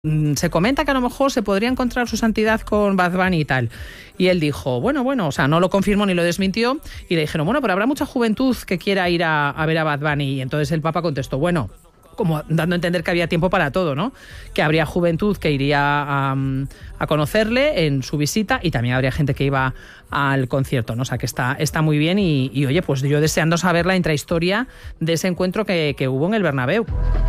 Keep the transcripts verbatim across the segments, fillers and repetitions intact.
se comenta que a lo mejor se podría encontrar su santidad con Bad Bunny y tal. Y él dijo, bueno, bueno, o sea, no lo confirmó ni lo desmintió. Y le dijeron, bueno, pero habrá mucha juventud que quiera ir a, a ver a Bad Bunny. Y entonces el Papa contestó, bueno, como dando a entender que había tiempo para todo, ¿no? Que habría juventud que iría a, a conocerle en su visita y también habría gente que iba al concierto, ¿no? O sea, que está, está muy bien y, y, oye, pues yo deseando saber la intrahistoria de ese encuentro que, que hubo en el Bernabéu.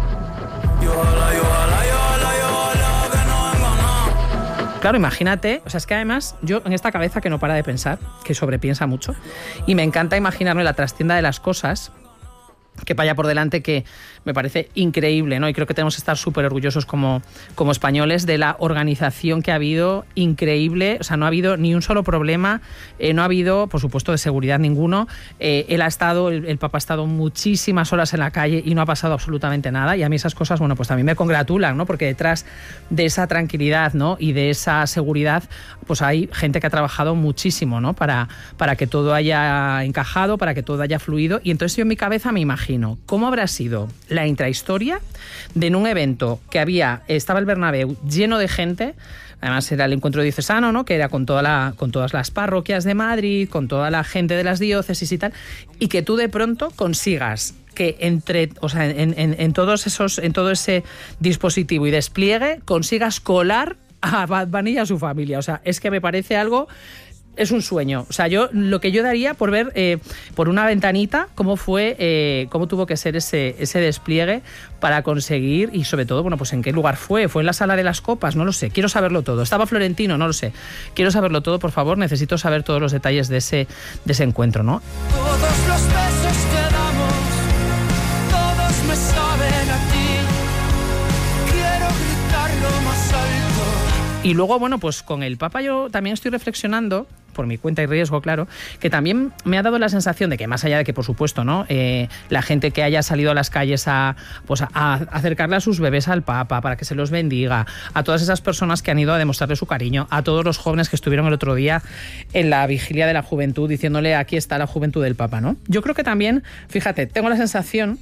Claro, imagínate, o sea, es que además yo en esta cabeza que no para de pensar, que sobrepiensa mucho, y me encanta imaginarme la trastienda de las cosas que vaya por delante, que me parece increíble, ¿no? Y creo que tenemos que estar súper orgullosos como, como españoles de la organización que ha habido, increíble, o sea, no ha habido ni un solo problema, eh, no ha habido, por supuesto, de seguridad ninguno, eh, él ha estado, el, el Papa ha estado muchísimas horas en la calle y no ha pasado absolutamente nada, y a mí esas cosas, bueno, pues también me congratulan, ¿no? Porque detrás de esa tranquilidad, ¿no? Y de esa seguridad, pues hay gente que ha trabajado muchísimo, ¿no? Para, para que todo haya encajado, para que todo haya fluido, y entonces yo en mi cabeza me imagino cómo habrá sido la intrahistoria de en un evento que había, estaba el Bernabéu lleno de gente, además era el encuentro diocesano, ¿no? Que era con toda la, con todas las parroquias de Madrid, con toda la gente de las diócesis y tal, y que tú de pronto consigas que entre, o sea, en, en, en todos esos, en todo ese dispositivo y despliegue consigas colar a Bad Bunny y a su familia. O sea, es que me parece algo. Es un sueño. O sea, yo lo que yo daría por ver eh, por una ventanita cómo fue, eh, cómo tuvo que ser ese, ese despliegue para conseguir, y sobre todo, bueno, pues en qué lugar fue. ¿Fue en la Sala de las Copas? No lo sé. Quiero saberlo todo. ¿Estaba Florentino? No lo sé. Quiero saberlo todo, por favor. Necesito saber todos los detalles de ese, de ese encuentro, ¿no? Todos los besos que damos, todos me saben a ti. Quiero gritarlo más alto. Y luego, bueno, pues con el Papa yo también estoy reflexionando, por mi cuenta y riesgo, claro, que también me ha dado la sensación de que, más allá de que, por supuesto, ¿no? Eh, la gente que haya salido a las calles a, pues a, a acercarle a sus bebés al Papa para que se los bendiga, a todas esas personas que han ido a demostrarle su cariño, a todos los jóvenes que estuvieron el otro día en la vigilia de la juventud diciéndole aquí está la juventud del Papa, ¿no? Yo creo que también, fíjate, tengo la sensación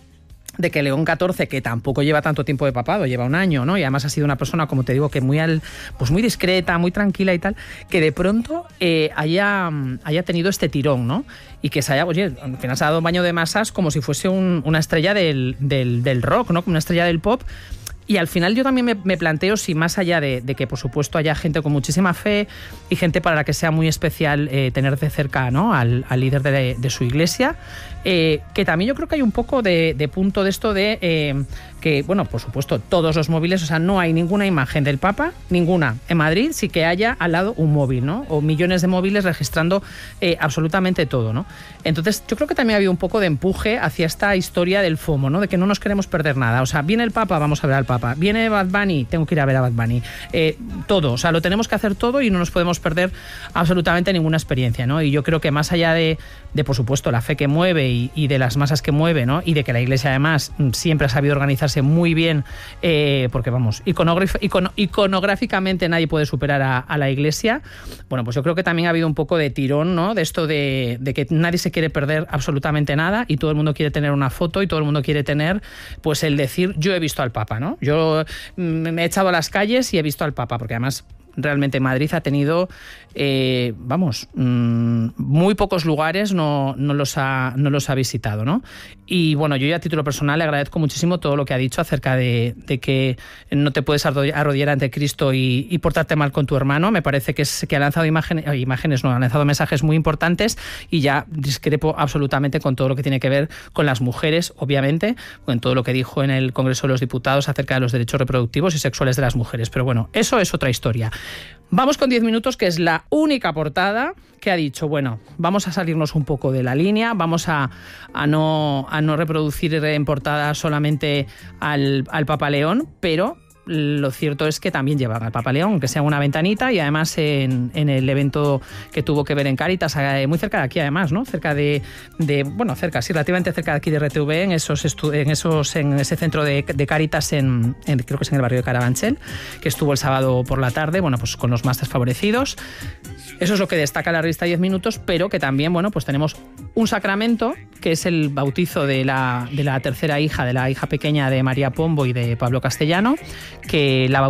de que León catorce, que tampoco lleva tanto tiempo de papado, lleva un año, ¿no? Y además ha sido una persona, como te digo, que muy al, pues muy discreta, muy tranquila y tal, que de pronto eh, haya, haya tenido este tirón, ¿no? Y que se haya, oye, al final se ha dado un baño de masas como si fuese un, una estrella del, del, del rock, ¿no? Como una estrella del pop. Y al final yo también me, me planteo si más allá de, de que, por supuesto, haya gente con muchísima fe y gente para la que sea muy especial eh, tener de cerca, ¿no? al, al líder de, de su iglesia, eh, que también yo creo que hay un poco de, de punto de esto de eh, que, bueno, por supuesto, todos los móviles, o sea, no hay ninguna imagen del Papa, ninguna. En Madrid sí que haya al lado un móvil, ¿no? O millones de móviles registrando eh, absolutamente todo, ¿no? Entonces, yo creo que también ha habido un poco de empuje hacia esta historia del FOMO, ¿no? De que no nos queremos perder nada. O sea, viene el Papa, vamos a ver al Papa. Viene Bad Bunny, tengo que ir a ver a Bad Bunny. Eh, todo, o sea, lo tenemos que hacer todo y no nos podemos perder absolutamente ninguna experiencia, ¿no? Y yo creo que más allá de, de por supuesto, la fe que mueve y, y de las masas que mueve, ¿no? Y de que la Iglesia, además, siempre ha sabido organizarse muy bien, eh, porque, vamos, iconograf- icono- iconográficamente nadie puede superar a, a la Iglesia. Bueno, pues yo creo que también ha habido un poco de tirón, ¿no? De esto de, de que nadie se quiere perder absolutamente nada y todo el mundo quiere tener una foto y todo el mundo quiere tener, pues, el decir, yo he visto al Papa, ¿no? Yo me he echado a las calles y he visto al Papa, porque además realmente Madrid ha tenido, eh, vamos, mmm, muy pocos lugares no, no, los ha, no los ha visitado, ¿no? Y bueno, yo ya a título personal le agradezco muchísimo todo lo que ha dicho acerca de, de que no te puedes arrodillar ante Cristo y, y portarte mal con tu hermano. Me parece que, es, que ha lanzado imágenes, eh, imágenes, no, ha lanzado mensajes muy importantes, y ya discrepo absolutamente con todo lo que tiene que ver con las mujeres, obviamente, con todo lo que dijo en el Congreso de los Diputados acerca de los derechos reproductivos y sexuales de las mujeres. Pero bueno, eso es otra historia. Vamos con diez minutos, que es la única portada que ha dicho, bueno, vamos a salirnos un poco de la línea, vamos a, a, no, a no reproducir en portada solamente al, al Papa León, pero lo cierto es que también llevan al Papa León, aunque sea una ventanita, y además en, en el evento que tuvo que ver en Cáritas, muy cerca de aquí además, ¿no? Cerca de, de bueno, cerca, sí, relativamente cerca de aquí de R T V, en esos, estu- en esos, en ese centro de, de Cáritas, en, en, creo que es en el barrio de Carabanchel, que estuvo el sábado por la tarde, bueno, pues con los más desfavorecidos. Eso es lo que destaca la revista diez minutos, pero que también, bueno, pues tenemos un sacramento, que es el bautizo de la, de la tercera hija, de la hija pequeña de María Pombo y de Pablo Castellano, que la